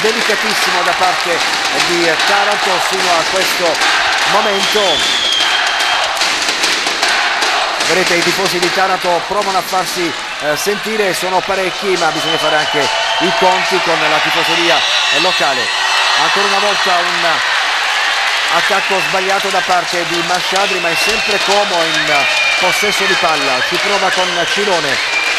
delicatissimo da parte di Taranto fino a questo momento. Vedete, i tifosi di Taranto provano a farsi sentire, sono parecchi, ma bisogna fare anche i conti con la tifoseria locale. Ancora una volta un attacco sbagliato da parte di Masciadri, ma è sempre Como in possesso di palla. Ci prova con Cilone.